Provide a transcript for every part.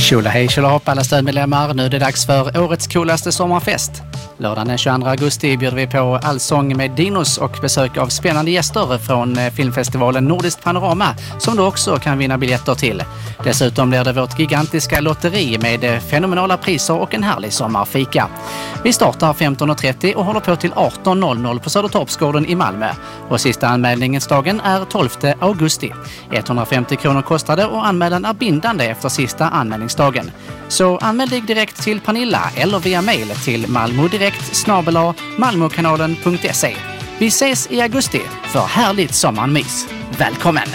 Tjola hej, tjola hopp alla stödmedlemmar. Nu är det dags för årets coolaste sommarfest. Lördagen den 22 augusti bjuder vi på allsång med Dinos och besök av spännande gäster från filmfestivalen Nordiskt Panorama som du också kan vinna biljetter till. Dessutom blir det vårt gigantiska lotteri med fenomenala priser och en härlig sommarfika. Vi startar 15.30 och håller på till 18.00 på Södertorpsgården i Malmö. Och sista anmälningsdagen är 12 augusti. 150 kronor kostar det och anmälan är bindande efter sista anmälningsdagen. Så anmäl dig direkt till Pernilla eller via mail till malmodirekt@malmokanalen.se. Vi ses i augusti för härligt sommarmys. Välkommen!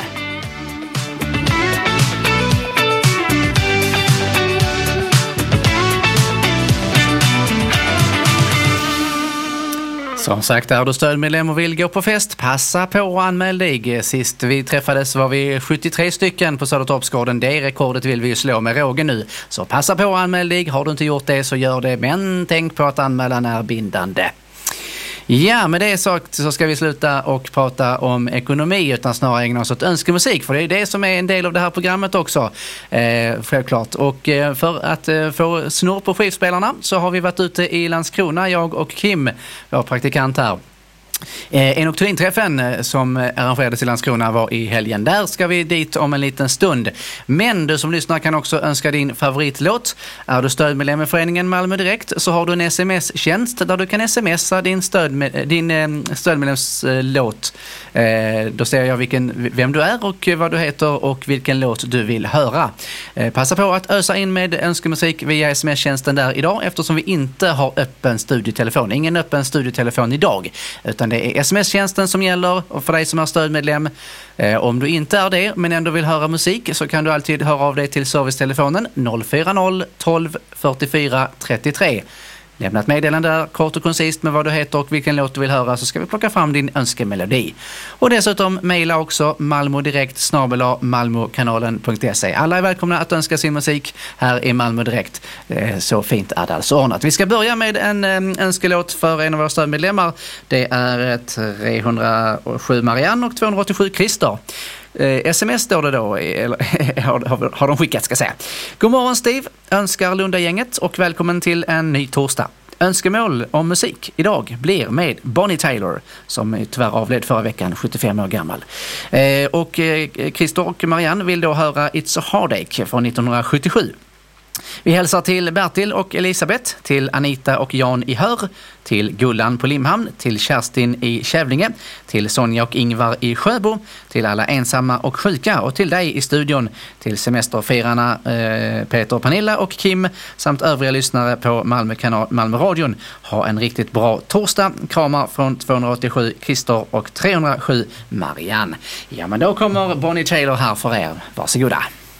Som sagt, är du stödmedlem och vill gå på fest, passa på att anmäl dig. Sist vi träffades var vi 73 stycken på Södertorpsgården. Det rekordet vill vi ju slå med råge nu. Så passa på att anmäl dig. Har du inte gjort det så gör det. Men tänk på att anmälan är bindande. Ja, med det sagt så ska vi sluta och prata om ekonomi utan snarare ägna oss åt önskemusik. För det är det som är en del av det här programmet också, självklart. Och för att få snurr på skivspelarna så har vi varit ute i Landskrona, jag och Kim, vår praktikant här. Enoktrin-träffen som arrangerades i Landskrona var i helgen. Där ska vi dit om en liten stund. Men du som lyssnar kan också önska din favoritlåt. Är du stödmedlem i föreningen Malmö Direkt så har du en sms-tjänst där du kan smsa din stödmedlemslåt. Då ser jag vem du är och vad du heter och vilken låt du vill höra. Passa på att ösa in med önskemusik via sms-tjänsten där idag eftersom vi inte har öppen studietelefon. Ingen öppen studietelefon idag, utan det är sms-tjänsten som gäller och för dig som är stödmedlem. Om du inte är det men ändå vill höra musik så kan du alltid höra av dig till servicetelefonen 040 12 44 33. Lämna ett meddelande där, kort och koncist med vad du heter och vilken låt du vill höra så ska vi plocka fram din önskemelodi. Och dessutom mejla också malmodirekt@malmokanalen.se. Alla är välkomna att önska sin musik här i Malmö Direkt. Så fint är det alltså ordnat. Vi ska börja med en önskelåt för en av våra stödmedlemmar. Det är 307 Marianne och 287 Christer. SMS står det då, eller har de skickat ska säga. God morgon Steve, önskar Lundagänget och välkommen till en ny torsdag. Önskemål om musik idag blir med Bonnie Tyler som tyvärr avled förra veckan, 75 år gammal. Och Christer och Marianne vill då höra It's a Heartache från 1977. Vi hälsar till Bertil och Elisabeth, till Anita och Jan i Hör, till Gullan på Limhamn, till Kerstin i Kävlinge, till Sonja och Ingvar i Sjöbo, till alla ensamma och sjuka och till dig i studion, till semesterfirarna Peter och Pernilla och Kim samt övriga lyssnare på Malmö-radion. Ha en riktigt bra torsdag. Kramar från 287 Christer och 307 Marianne. Ja, men då kommer Bonnie Taylor här för er. Varsågoda.